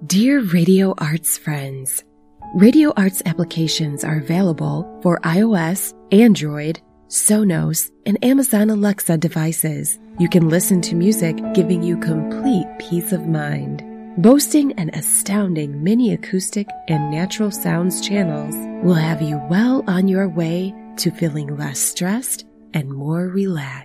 Dear Radio Arts friends, Radio Arts applications are available for iOS, Android, Sonos, and Amazon Alexa devices. You can listen to music giving you complete peace of mind. Boasting an astounding mini acoustic and natural sounds channels will have you well on your way to feeling less stressed and more relaxed.